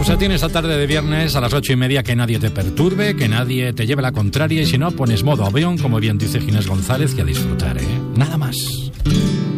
Pues a ti en esta tarde de viernes a las 8:30 que nadie te perturbe, que nadie te lleve la contraria y si no pones modo avión, como bien dice Ginés González, y a disfrutar, ¿eh? Nada más.